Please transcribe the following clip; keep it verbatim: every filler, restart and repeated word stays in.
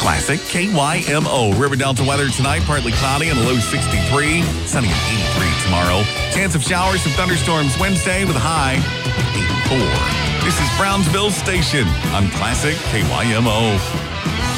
Classic K Y M O. River Delta weather tonight, partly cloudy and a low sixty-three. Sunny at eighty-three tomorrow. Chance of showers and thunderstorms Wednesday with a high eighty-four. This is Brownsville Station on Classic K Y M O.